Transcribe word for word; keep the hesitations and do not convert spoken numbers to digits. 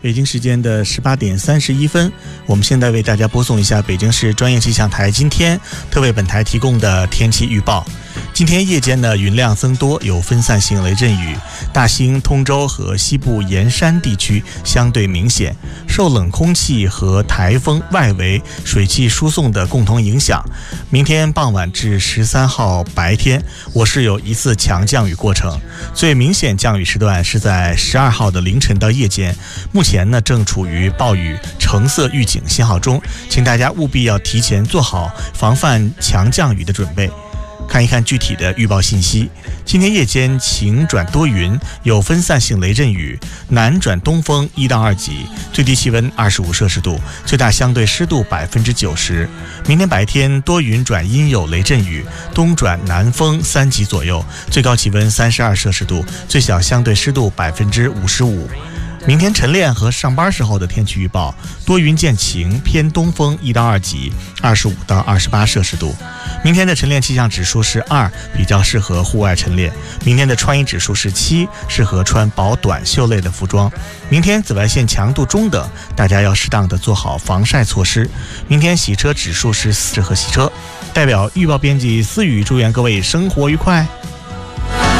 北京时间的十八点三十一分，我们现在为大家播送一下北京市专业气象台今天特为本台提供的天气预报。今天夜间呢，云量增多，有分散性雷阵雨，大兴、通州和西部沿山地区相对明显。受冷空气和台风外围水汽输送的共同影响，明天傍晚至十三号白天，我市有一次强降雨过程，最明显降雨时段是在十二号的凌晨到夜间。目前呢，正处于暴雨橙色预警信号中，请大家务必要提前做好防范强降雨的准备。看一看具体的预报信息。今天夜间晴转多云，有分散性雷阵雨，南转东风一到二级，最低气温二十五摄氏度，最大相对湿度百分之九十。明天白天多云转阴有雷阵雨，东转南风三级左右，最高气温三十二摄氏度，最小相对湿度百分之五十五。明天晨练和上班时候的天气预报：多云见晴，偏东风一到二级，二十五到二十八摄氏度。明天的晨练气象指数是二，比较适合户外晨练。明天的穿衣指数是七，适合穿薄短袖类的服装。明天紫外线强度中等，大家要适当的做好防晒措施。明天洗车指数是四，适合洗车。代表预报编辑思雨，祝愿各位生活愉快。